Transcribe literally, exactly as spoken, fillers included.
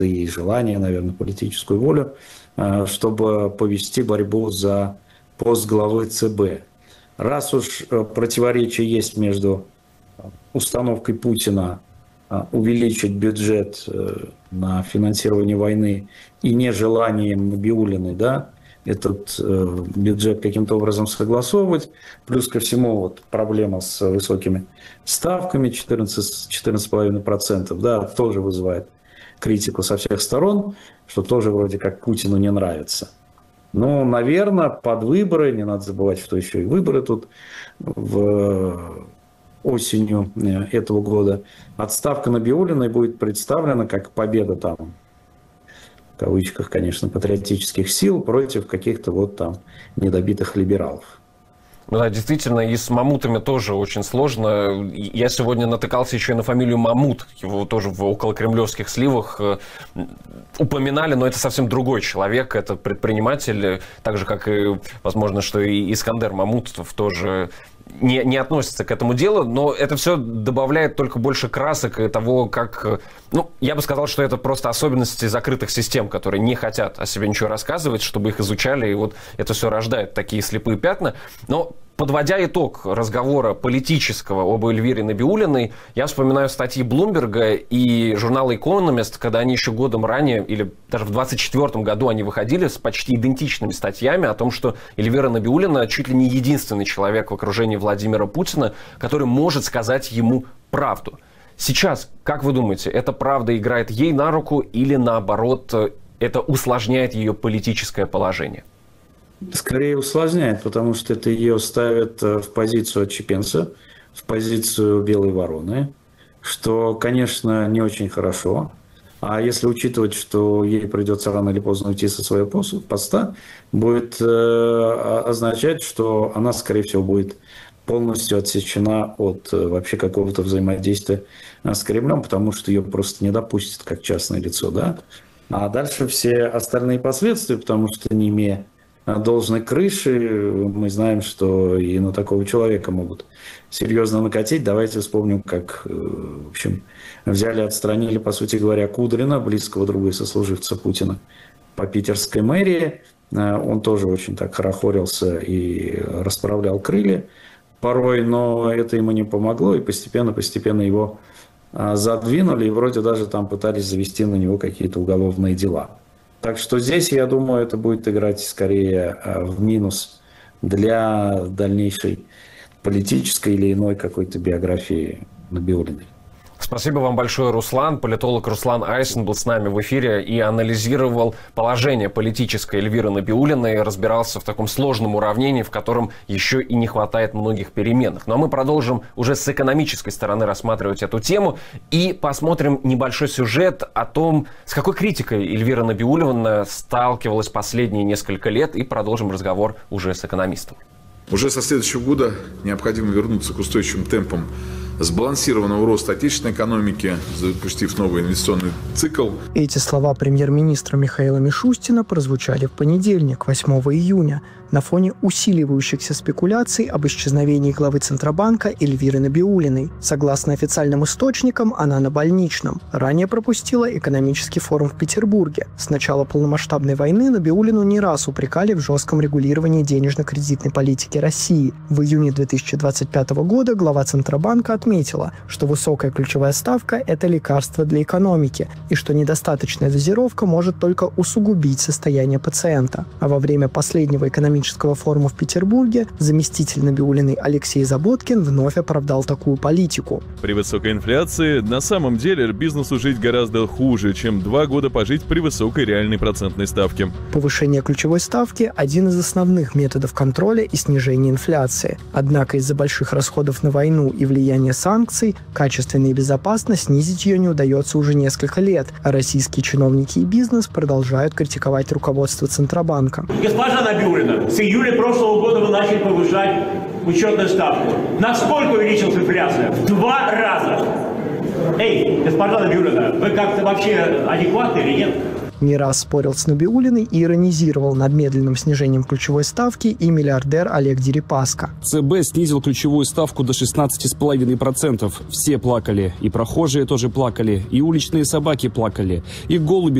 и желание, наверное, политическую волю, чтобы повести борьбу за пост главы ЦБ. Раз уж противоречие есть между установкой Путина увеличить бюджет на финансирование войны и нежеланием Набиуллиной, да, этот бюджет каким-то образом согласовывать, плюс ко всему вот проблема с высокими ставками четырнадцать четырнадцать целых пять десятых процента, да, тоже вызывает критику со всех сторон, что тоже вроде как Путину не нравится. Но, наверное, под выборы, не надо забывать, что еще и выборы тут в осенью этого года, отставка Набиуллиной будет представлена как победа там, в кавычках, конечно, патриотических сил против каких-то вот там недобитых либералов. Да, действительно, и с Мамутами тоже очень сложно. Я сегодня натыкался еще и на фамилию Мамут. Его тоже в околокремлевских сливах упоминали, но это совсем другой человек. Это предприниматель, так же, как и, возможно, что и Искандер Мамутов тоже не, не относится к этому делу. Но это все добавляет только больше красок и того, как... Ну, я бы сказал, что это просто особенности закрытых систем, которые не хотят о себе ничего рассказывать, чтобы их изучали. И вот это все рождает такие слепые пятна. Но подводя итог разговора политического об Эльвире Набиуллиной, я вспоминаю статьи Блумберга и журнала «Экономист», когда они еще годом ранее, или даже в двадцать четвёртом году они выходили с почти идентичными статьями о том, что Эльвира Набиуллина чуть ли не единственный человек в окружении Владимира Путина, который может сказать ему правду. Сейчас, как вы думаете, эта правда играет ей на руку или наоборот, это усложняет ее политическое положение? Скорее усложняет, потому что это ее ставит в позицию отщепенца, в позицию белой вороны, что, конечно, не очень хорошо. А если учитывать, что ей придется рано или поздно уйти со своего поста, будет означать, что она, скорее всего, будет полностью отсечена от вообще какого-то взаимодействия с Кремлем, потому что ее просто не допустят как частное лицо, да. А дальше все остальные последствия, потому что не имея должной крыши, мы знаем, что и на такого человека могут серьезно накатить. Давайте вспомним, как, в общем, взяли, отстранили, по сути говоря, Кудрина, близкого друга и сослуживца Путина, по питерской мэрии. Он тоже очень так хорохорился и расправлял крылья порой, но это ему не помогло, и постепенно-постепенно его задвинули, и вроде даже там пытались завести на него какие-то уголовные дела. Так что здесь, я думаю, это будет играть скорее в минус для дальнейшей политической или иной какой-то биографии Набиуллиной. Спасибо вам большое, Руслан. Политолог Руслан Айсен был с нами в эфире и анализировал положение политической Эльвиры Набиуллиной, разбирался в таком сложном уравнении, в котором еще и не хватает многих переменных. Ну а мы продолжим уже с экономической стороны рассматривать эту тему и посмотрим небольшой сюжет о том, с какой критикой Эльвира Набиуллина сталкивалась последние несколько лет, и продолжим разговор уже с экономистом. Уже со следующего года необходимо вернуться к устойчивым темпам сбалансированного роста отечественной экономики, запустив новый инвестиционный цикл. Эти слова премьер-министра Михаила Мишустина прозвучали в понедельник, восьмого июня, на фоне усиливающихся спекуляций об исчезновении главы Центробанка Эльвиры Набиуллиной. Согласно официальным источникам, она на больничном. Ранее пропустила экономический форум в Петербурге. С начала полномасштабной войны Набиуллину не раз упрекали в жестком регулировании денежно-кредитной политики России. В июне две тысячи двадцать пятого года глава Центробанка отметила, что высокая ключевая ставка – это лекарство для экономики, и что недостаточная дозировка может только усугубить состояние пациента. А во время последнего экономического форума в Петербурге заместитель Набиуллиной Алексей Заботкин вновь оправдал такую политику. При высокой инфляции на самом деле бизнесу жить гораздо хуже, чем два года пожить при высокой реальной процентной ставке. Повышение ключевой ставки – один из основных методов контроля и снижения инфляции. Однако из-за больших расходов на войну и влияния санкций качественно и безопасно снизить ее не удается уже несколько лет, а российские чиновники и бизнес продолжают критиковать руководство Центробанка. Госпожа Набиуллина, с июля прошлого года вы начали повышать учетную ставку. Насколько увеличилась инфляция? В два раза. Эй, госпожа Набиуллина, вы как-то вообще адекватны или нет? Не раз спорил с Набиуллиной и иронизировал над медленным снижением ключевой ставки и миллиардер Олег Дерипаска. ЦБ снизил ключевую ставку до шестнадцати с половиной процентов. Все плакали. И прохожие тоже плакали, и уличные собаки плакали, и голуби